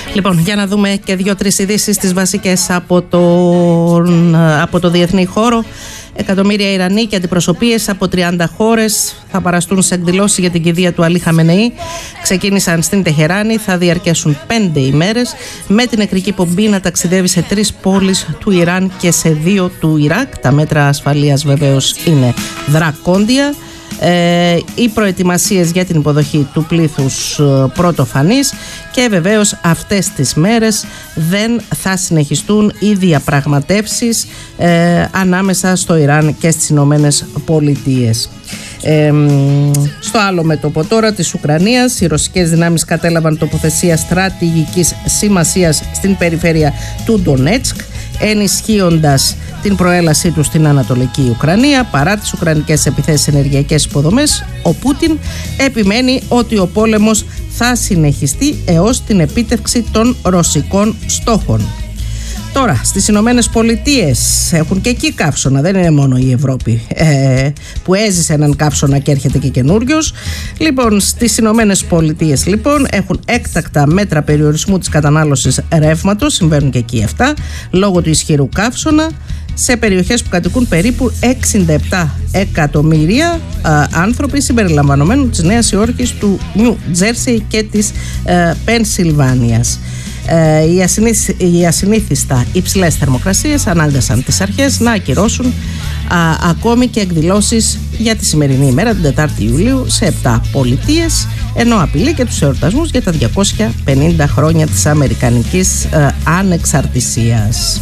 Λοιπόν, για να δούμε και 2-3 ειδήσεις τις βασικές από το διεθνή χώρο. Εκατομμύρια Ιρανοί και αντιπροσωπείες από 30 χώρες θα παραστούν σε εκδηλώσεις για την κηδεία του Αλή Χαμενεή. Ξεκίνησαν στην Τεχεράνη, θα διαρκέσουν 5 ημέρες, με την νεκρική πομπή να ταξιδεύει σε 3 πόλεις του Ιράν και σε 2 του Ιράκ. Τα μέτρα ασφαλείας βεβαίως είναι δρακόντια. Οι προετοιμασίες για την υποδοχή του πλήθους πρωτοφανείς και βεβαίως αυτές τις μέρες δεν θα συνεχιστούν οι διαπραγματεύσεις ανάμεσα στο Ιράν και στις Ηνωμένες Πολιτείες. Στο άλλο μέτωπο τώρα της Ουκρανίας, οι ρωσικές δυνάμεις κατέλαβαν τοποθεσία στρατηγικής σημασίας στην περιφέρεια του Ντονέτσκ, ενισχύοντας την προέλασή του στην Ανατολική Ουκρανία. Παρά τις ουκρανικές επιθέσεις σε ενεργειακές υποδομές, ο Πούτιν επιμένει ότι ο πόλεμος θα συνεχιστεί έως την επίτευξη των ρωσικών στόχων. Τώρα, στις Ηνωμένες Πολιτείες έχουν και εκεί καύσωνα, δεν είναι μόνο η Ευρώπη που έζησε έναν καύσωνα και έρχεται και καινούριος. Λοιπόν, στις Ηνωμένες Πολιτείες λοιπόν έχουν έκτακτα μέτρα περιορισμού της κατανάλωσης ρεύματος, συμβαίνουν και εκεί αυτά, λόγω του ισχυρού καύσωνα, σε περιοχές που κατοικούν περίπου 67 εκατομμύρια άνθρωποι, συμπεριλαμβανομένου της Νέας Υόρκης, του Νιου Τζέρσι και της Πενσιλβάνιας. Οι ασυνήθιστα υψηλές θερμοκρασίες ανάγκασαν τις αρχές να ακυρώσουν ακόμη και εκδηλώσεις για τη σημερινή ημέρα, την 4η Ιουλίου, σε 7 πολιτείες, ενώ απειλεί και τους εορτασμούς για τα 250 χρόνια της Αμερικανικής ανεξαρτησίας.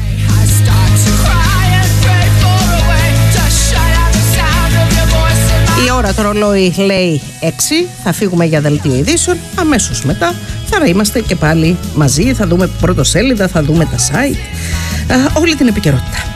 Η ώρα το ρολόι λέει 6, θα φύγουμε για δελτίο ειδήσεων, αμέσως μετά θα είμαστε και πάλι μαζί, θα δούμε πρωτοσέλιδα, θα δούμε τα site, όλη την επικαιρότητα.